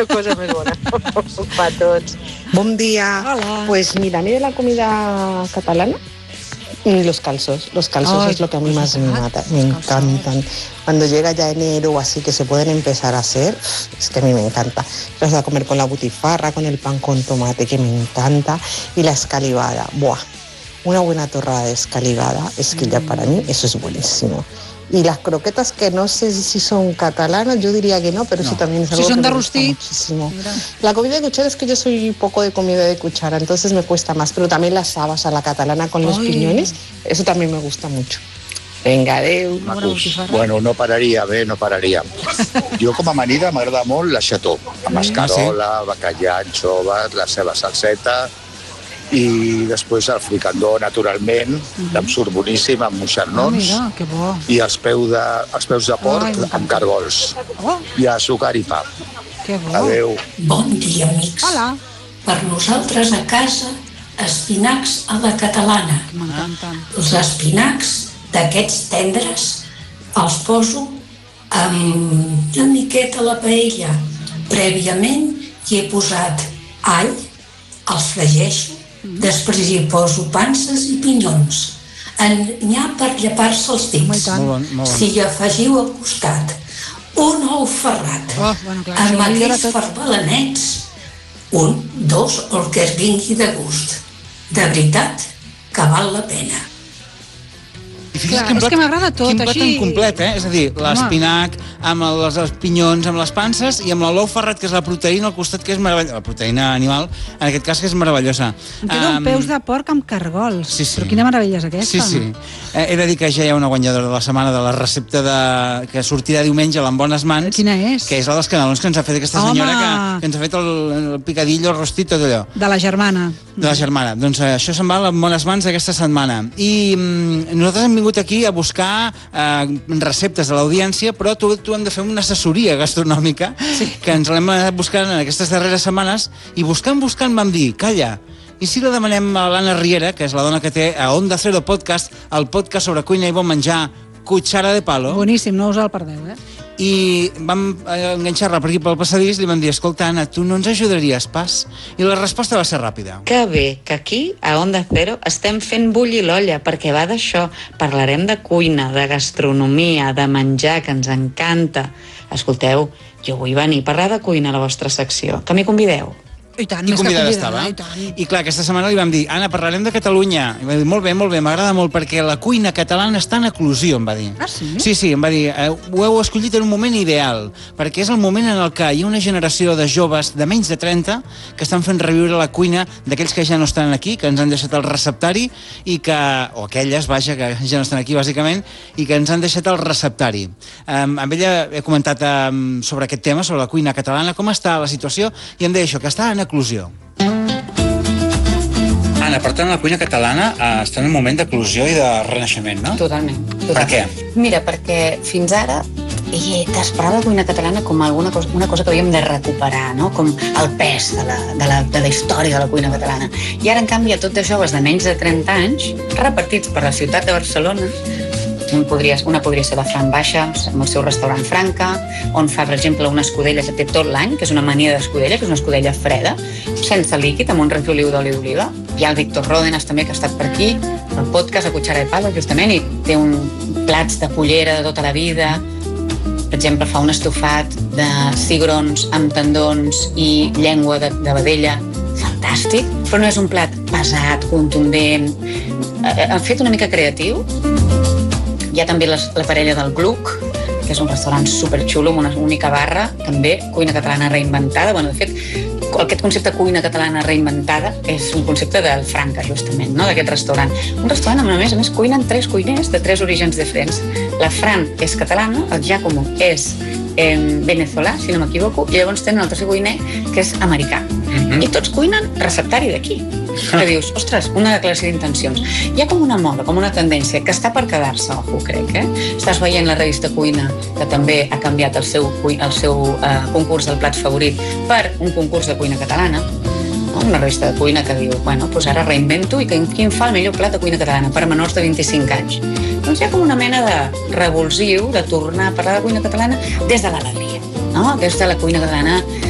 cosa més bona per tots. Bon día. Hola. Pues mira, a mí de la comida catalana, los calzos. Los calzos es lo que a mí más me mata. Me encantan. Cuando llega ya enero o así, que se pueden empezar a hacer, es que a mí me encanta. Los a comer con la butifarra, con el pan con tomate, que me encanta. Y la escalivada. ¡Buah! Una buena torrada de escalivada, es que ya para mí eso es buenísimo. Y las croquetas, que no sé si son catalanas, yo diría que no, pero eso también es algo que me gusta muchísimo. La comida de cuchara, es que yo soy poco de comida de cuchara, entonces me cuesta más, pero también las habas a la catalana con los piñones, eso también me gusta mucho. Vinga, adéu. Bueno, no pararia, no pararia. Jo com a amanida m'agrada molt la xató, amb escarola, bacallà, anxoves, la seva salseta, i després el fricandó, naturalment, em surt boníssim, amb moixernons, mira, que bo. i els peus de porc amb cargols, i açúcar i pa. Que bo. Adéu. Bon dia, amics. Hola. Per nosaltres a casa, espinacs a la catalana. M'encanten. Els espinacs d'aquests tendres els poso amb una miqueta a la paella. Prèviament hi he posat all, els fregeixo, després hi poso panses i pinyons. N'hi ha per llepar-se els dits. Si hi afegiu al costat un ou ferrat amb aquells farbalanets, un, dos, el que es vingui de gust. De veritat que val la pena. Clar, és que m'agrada tot, quin plat així. tan complet, És a dir, l'espinac, amb els pinyons, amb les panses, i amb l'ou ferrat, que és la proteïna al costat, que és meravellosa. La proteïna animal, en aquest cas, que és meravellosa. Em quedo amb peus de porc amb cargols. Sí. Però quina meravella és aquesta. Sí. He de dir que ja hi ha una guanyadora de la setmana de la recepta que sortirà diumenge a l'En Bones Mans. Quina és? Que és la dels canelons que ens ha fet aquesta senyora, que ens ha fet el picadillo, el rostito, tot allò. De la germana. De la germana. Doncs això se'n va a l'En Bones Mans aquesta setmana. I nosaltres hem vingut aquí a buscar receptes de l'audiència, però tu hem de fer una assessoria gastronòmica que ens l'hem anat buscant en aquestes darreres setmanes, i buscant vam dir, calla, i si la demanem a l'Anna Riera, que és la dona que té a Onda Cero Podcast, el podcast sobre cuina i bon menjar, Cuchara de Palo. Boníssim, no us el perdeu, I vam enganxar-la per aquí pel passadís, li vam dir, escolta, Anna, tu no ens ajudaries pas? I la resposta va ser ràpida. Que bé, que aquí, a Onda Cero, estem fent bullir l'olla, perquè va d'això. Parlarem de cuina, de gastronomia, de menjar, que ens encanta. Escolteu, jo vull venir a parlar de cuina a la vostra secció. Que m'hi convideu? I tant, I convidada estava. I clar, aquesta setmana li vam dir, Anna, parlarem de Catalunya. I va dir, molt bé, m'agrada molt, perquè la cuina catalana està en eclosió, em va dir. Ah, sí? Sí, em va dir, ho heu escollit en un moment ideal, perquè és el moment en el que hi ha una generació de joves de menys de 30 que estan fent reviure la cuina d'aquells que ja no estan aquí, que ens han deixat el receptari, o aquelles, vaja, que ja no estan aquí, bàsicament, i que ens han deixat el receptari. Amb ella he comentat sobre aquest tema, sobre la cuina catalana, com està la situació, i em deia això, que està en eclosió. Anna, per tant, la cuina catalana està en un moment d'eclosió i de renaixement, no? Totalment. Per què? Mira, perquè fins ara t'esperava la cuina catalana com una cosa que havíem de recuperar, no? Com el pes de la història de la cuina catalana. I ara, en canvi, hi ha tot de joves de menys de 30 anys repartits per la ciutat de Barcelona. Una podria ser la Fran Baixa, amb el seu restaurant Franca, on fa, per exemple, una escudella que té tot l'any, que és una mania d'escudella, que és una escudella freda, sense líquid, amb un refoliu d'oli d'oliva. Hi ha el Víctor Ródenas, també, que ha estat per aquí, el podcast a Cuchara de Palo, justament, i té plats de cullera de tota la vida. Per exemple, fa un estofat de cigrons amb tendons i llengua de vedella. Fantàstic, però no és un plat pesat, contundent. Han fet una mica creatiu. Hi ha també la parella del Gluck, que és un restaurant superxulo amb una única barra, també cuina catalana reinventada. Bueno, de fet, aquest concepte de cuina catalana reinventada és un concepte del Franca, justament, no? D'aquest restaurant. Un restaurant on, a més, cuinen 3 cuiners de 3 orígens diferents. La Fran és catalana, el Giacomo és venezolà, si no m'equivoco, i llavors tenen el tercer cuiner, que és americà. I tots cuinen receptari d'aquí. Que dius, ostres, una declaració d'intencions. Hi ha com una moda, com una tendència que està per quedar-se, ojo, crec, Estàs veient la revista Cuina, que també ha canviat el seu concurs del plat favorit per un concurs de cuina catalana, una revista de cuina que diu, bueno, doncs ara reinvento i quin fa el millor plat de cuina catalana per a menors de 25 anys. Doncs hi ha com una mena de revulsiu de tornar a parlar de cuina catalana des de l'alegria, no? Des de la cuina catalana